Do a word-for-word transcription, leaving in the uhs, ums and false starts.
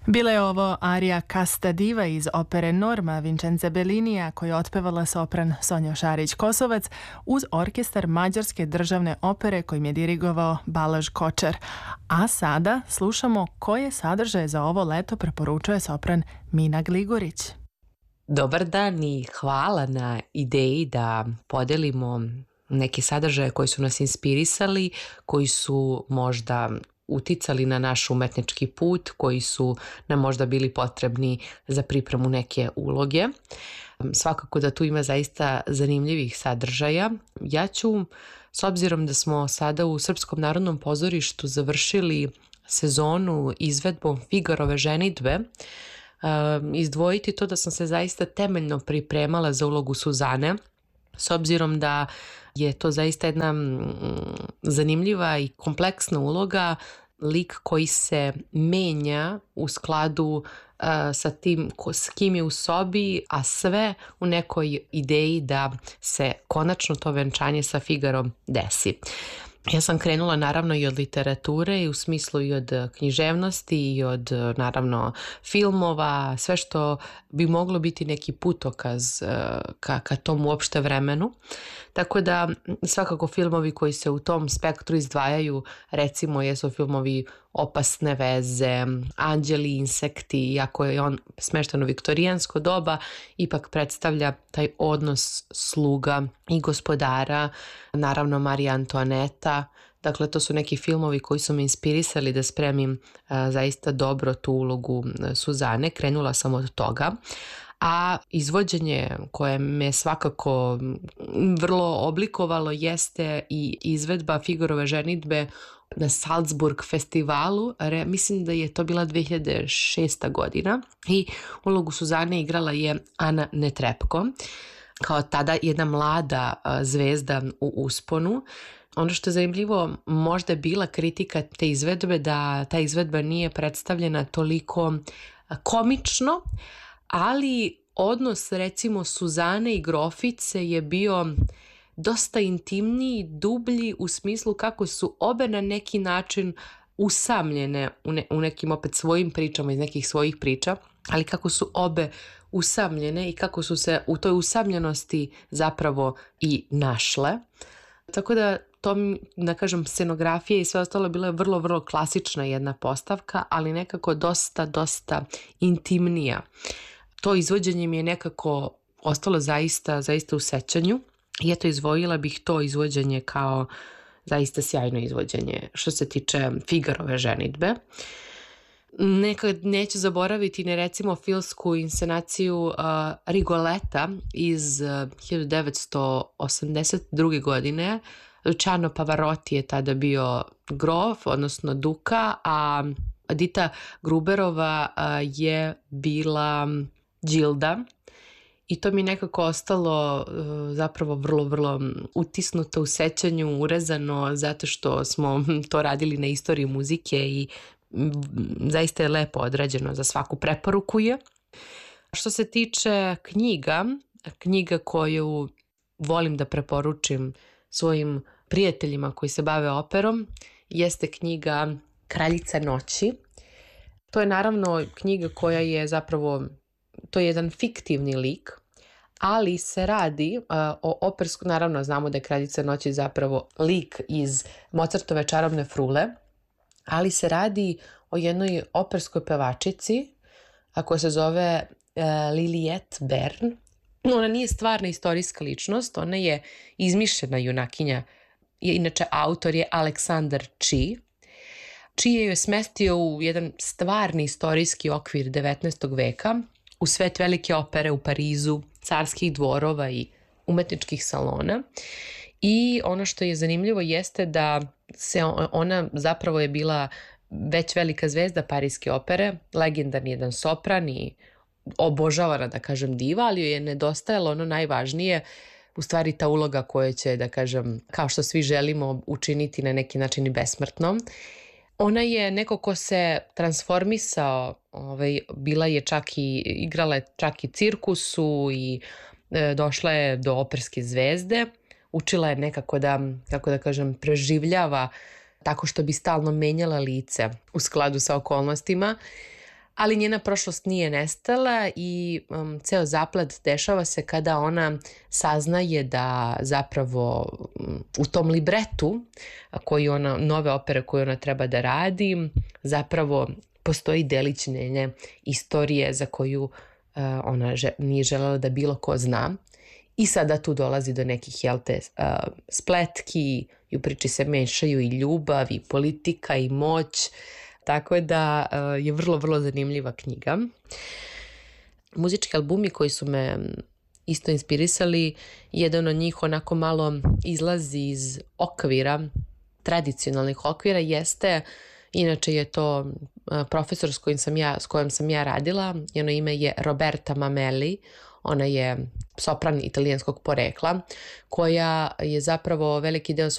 Bila je ovo arija Casta Diva iz opere Norma Vincenza Bellinija koju je otpevala sopran Sonja Šarić-Kosovac uz orkestar Mađarske državne opere kojim je dirigovao Balaž Kočar. A sada slušamo koje sadržaje za ovo leto preporučuje sopran Mina Gligorić. Dobar dan i hvala na ideji da podelimo neke sadržaje koji su nas inspirisali, koji su možda uticali na naš umetnički put, koji su nam možda bili potrebni za pripremu neke uloge. Svakako da tu ima zaista zanimljivih sadržaja. Ja ću, s obzirom da smo sada u Srpskom narodnom pozorištu završili sezonu izvedbom Figarove ženidbe, izdvojiti to da sam se zaista temeljno pripremala za ulogu Suzane, s obzirom da je to zaista jedna zanimljiva i kompleksna uloga, lik koji se menja u skladu uh, sa tim ko, s kim je u sobi, a sve u nekoj ideji da se konačno to venčanje sa Figarom desi. Ja sam krenula naravno i od literature i u smislu i od književnosti i od naravno filmova, sve što bi moglo biti neki putokaz ka, ka tom uopšte vremenu. Tako da svakako filmovi koji se u tom spektru izdvajaju, recimo jesu filmovi Opasne veze, Anđeli, insekti, iako je on smešten u viktorijansko doba, ipak predstavlja taj odnos sluga i gospodara, naravno Marija Antoaneta. Dakle, to su neki filmovi koji su me inspirisali da spremim a, zaista dobro tu ulogu Suzane. Krenula sam od toga. A izvođenje koje me svakako vrlo oblikovalo jeste i izvedba Figarove ženidbe na Salzburg festivalu. Re, mislim da je to bila dve hiljade šesta godina i ulogu Suzane igrala je Ana Netrepko, kao tada jedna mlada a, zvezda u usponu. Ono što je zanimljivo, možda je bila kritika te izvedbe da ta izvedba nije predstavljena toliko komično, ali odnos recimo Suzane i Grofice je bio dosta intimniji, dublji u smislu kako su obe na neki način usamljene u, ne, u nekim opet svojim pričama iz nekih svojih priča, ali kako su obe usamljene i kako su se u toj usamljenosti zapravo i našle. Tako da to, da kažem, scenografija i sve ostalo bila je vrlo, vrlo klasična jedna postavka, ali nekako dosta, dosta intimnija. To izvođenje mi je nekako ostalo zaista, zaista u sećanju i eto izdvojila bih to izvođenje kao zaista sjajno izvođenje što se tiče Figarove ženidbe. Nekad neću zaboraviti ne recimo filmsku inscenaciju uh, Rigoleta iz uh, hiljadu devetsto osamdeset druge godine. Luciano Pavarotti je tada bio grof, odnosno duka, a Dita Gruberova uh, je bila Đilda. I to mi je nekako ostalo uh, zapravo vrlo, vrlo utisnuto u sećanju, urezano, zato što smo to radili na istoriji muzike i zaista je lepo odrađeno, za svaku preporuku je. Što se tiče knjiga, knjiga koju volim da preporučim svojim prijateljima koji se bave operom, jeste knjiga Kraljica noći. To je naravno knjiga koja je zapravo, to je jedan fiktivni lik, ali se radi uh, o operskom, naravno znamo da je Kraljica noći zapravo lik iz Mozartove Čarobne frule, ali se radi o jednoj operskoj pevačici a koja se zove uh, Liliette Bern. Ona nije stvarna istorijska ličnost, ona je izmišljena junakinja. Inače, autor je Aleksandar Či, čiji je smestio u jedan stvarni istorijski okvir devetnaestog veka, u svet velike opere u Parizu, carskih dvorova i umetničkih salona. I ono što je zanimljivo jeste da se ona zapravo je bila već velika zvezda Parijske opere, legendarni jedan sopran i obožavana, da kažem, diva, ali joj je nedostajalo ono najvažnije, u stvari ta uloga koja će, da kažem, kao što svi želimo, učiniti na neki način i besmrtnom. Ona je neko ko se transformisao, ovaj, bila je čak i, igrala je čak i cirkusu i e, došla je do operske zvezde, učila je nekako da, kako da kažem, preživljava tako što bi stalno menjala lice u skladu sa okolnostima. ali njena prošlost nije nestala i um, ceo zaplet dešava se kada ona saznaje da zapravo um, u tom libretu koji ona, nove opere koje ona treba da radi, zapravo postoji delić njene istorije za koju uh, ona že, nije želela da bilo ko zna. I sada tu dolazi do nekih, jel te, uh, spletki, i u priči se mešaju i ljubav, i politika, i moć, tako da uh, je vrlo, vrlo zanimljiva knjiga. Muzički albumi koji su me isto inspirisali, jedan od njih onako malo izlazi iz okvira, tradicionalnih okvira, jeste, inače je to uh, profesor s kojim sam ja, s kojom sam ja radila, njeno ime je Roberta Mameli. Ona je sopran italijanskog porekla, koja je zapravo veliki deo